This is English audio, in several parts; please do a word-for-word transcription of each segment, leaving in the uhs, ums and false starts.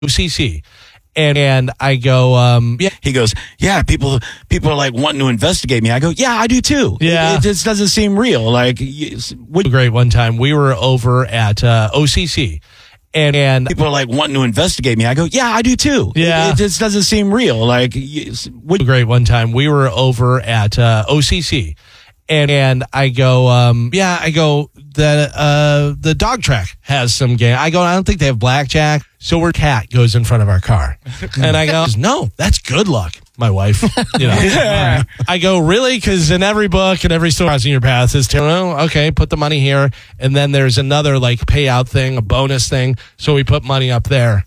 O C C. And, and I go, um, yeah. He goes, yeah, people people are like wanting to investigate me. I go, yeah, I do too. Yeah. It, it just doesn't seem real. Like, what great one time we were over at uh, O C C. And, and people are like wanting to investigate me. I go, yeah, I do too. Yeah. It, it just doesn't seem real. Like, what great one time we were over at uh, O C C. And, and I go, um, yeah, I go, the uh, the dog track has some game. I go, I don't think they have blackjack. So our cat goes in front of our car. And I go, no, that's good luck, my wife. You know, yeah. I go, really? Because in every book and every store crossing your path is, oh, okay, put the money here. And then there's another like payout thing, a bonus thing. So we put money up there.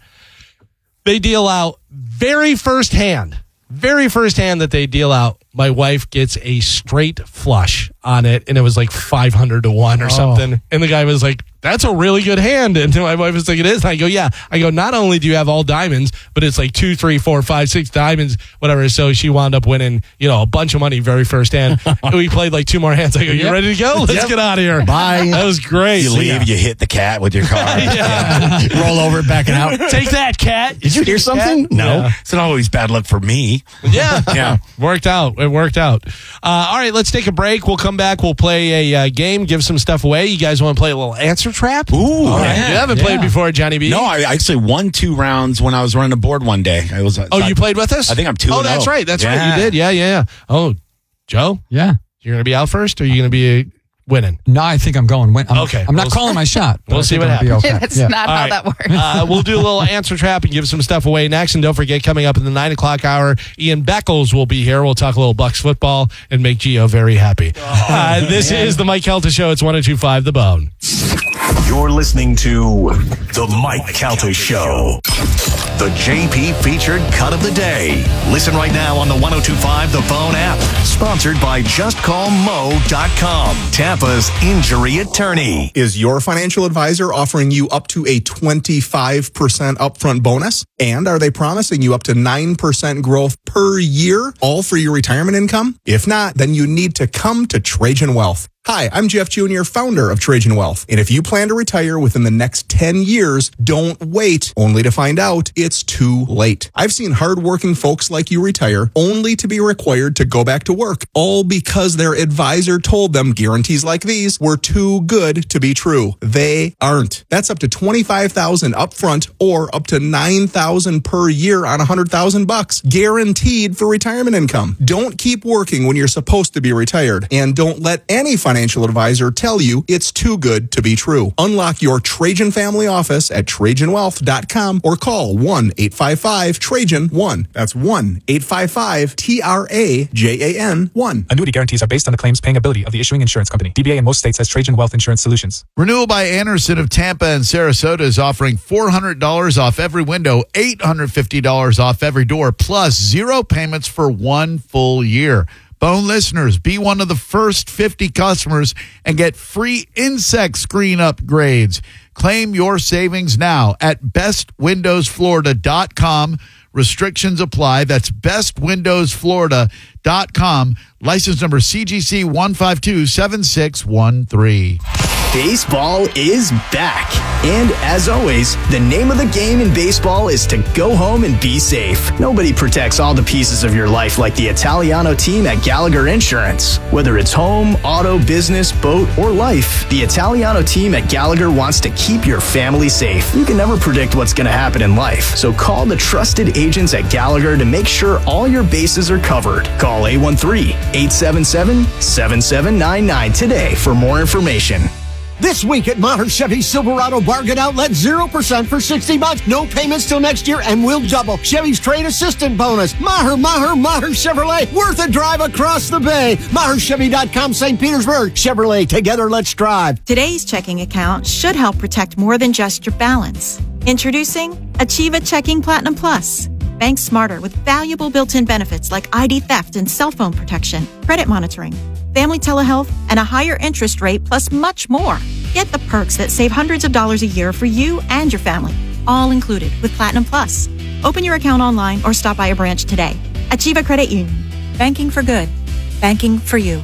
They deal out very first hand, very first hand that they deal out. My wife gets a straight flush on it, and it was like five hundred to one or oh. something. And the guy was like, that's a really good hand. And my wife was like, it is. And I go, yeah. I go, not only do you have all diamonds, but it's like two, three, four, five, six diamonds, whatever. So she wound up winning, you know, a bunch of money very first hand. We played like two more hands. I go, you yep. ready to go? Let's yep. get out of here. Bye. That was great. You leave, yeah. you hit the cat with your car. yeah. Yeah. Roll over, backing out. Take that, cat. Did you hear something? Cat? No. Yeah. It's not always bad luck for me. Yeah. yeah. Worked out. It worked out. Uh, all right, let's take a break. We'll come back. We'll play a uh, game, give some stuff away. You guys want to play a little answer trap? Ooh. All right. You haven't yeah. played before, Johnny B? No, I actually won two rounds when I was running a board one day. I was. Oh, I, you played with us? I think I'm two. Oh, and that's oh. right. That's yeah. right. You did. Yeah, yeah, yeah. Oh, Joe? Yeah. You're going to be out first, or are you going to be uh, winning? No, I think I'm going. I'm, okay. I'm not we'll calling my shot. We'll see what happens. Okay. That's yeah. not All how right. that works. uh, we'll do a little answer trap and give some stuff away next. And don't forget, coming up in the nine o'clock hour, Ian Beckles will be here. We'll talk a little Bucks football and make Gio very happy. Oh, uh, this man. is the Mike Calta Show. It's one oh two point five The Bone. You're listening to The Mike Calta Show. The J P featured cut of the day. Listen right now on the one oh two point five The Bone app. Sponsored by just call mo dot com, Tampa's injury attorney. Is your financial advisor offering you up to a twenty-five percent upfront bonus? And are they promising you up to nine percent growth per year, all for your retirement income? If not, then you need to come to Trajan Wealth. Hi, I'm Jeff Junior, founder of Trajan Wealth. And if you plan to retire within the next ten years, don't wait only to find out it's too late. I've seen hardworking folks like you retire only to be required to go back to work, all because their advisor told them guarantees like these were too good to be true. They aren't. That's up to twenty-five thousand dollars upfront or up to nine thousand dollars per year on one hundred thousand bucks, guaranteed for retirement income. Don't keep working when you're supposed to be retired, and don't let any financial financial advisor tell you it's too good to be true. Unlock your Trajan family office at Trajan Wealth dot com or call one eight five five Trajan one. That's one eight five five T R A J A N one. Annuity guarantees are based on the claims paying ability of the issuing insurance company. D B A in most states has Trajan Wealth Insurance Solutions. Renewal by Anderson of Tampa and Sarasota is offering four hundred dollars off every window, eight hundred fifty dollars off every door, plus zero payments for one full year. Bone listeners, be one of the first fifty customers and get free insect screen upgrades. Claim your savings now at best windows florida dot com. Restrictions apply. That's best windows florida dot com. License number C G C one five two seven six one three. Baseball is back. And as always, the name of the game in baseball is to go home and be safe. Nobody protects all the pieces of your life like the Italiano team at Gallagher Insurance. Whether it's home, auto, business, boat, or life, the Italiano team at Gallagher wants to keep your family safe. You can never predict what's going to happen in life, so call the trusted agents at Gallagher to make sure all your bases are covered. Call eight one three, eight seven seven, seven seven nine nine today for more information. This week at Maher Chevy Silverado Bargain Outlet, zero percent for sixty months. No payments till next year, and we'll double Chevy's trade assistant bonus. Maher, Maher, Maher Chevrolet. Worth a drive across the bay. Maher Chevy dot com, Saint Petersburg. Chevrolet, together let's drive. Today's checking account should help protect more than just your balance. Introducing Achieva Checking Platinum Plus. Bank smarter with valuable built-in benefits like I D theft and cell phone protection, credit monitoring, family telehealth, and a higher interest rate, plus much more. Get the perks that save hundreds of dollars a year for you and your family, all included with Platinum Plus. Open your account online or stop by a branch today. Achieva Credit Union. Banking for good. Banking for you.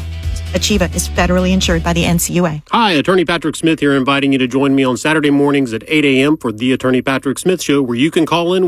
Achieva is federally insured by the N C U A. Hi, Attorney Patrick Smith here, inviting you to join me on Saturday mornings at eight a.m. for the Attorney Patrick Smith Show, where you can call in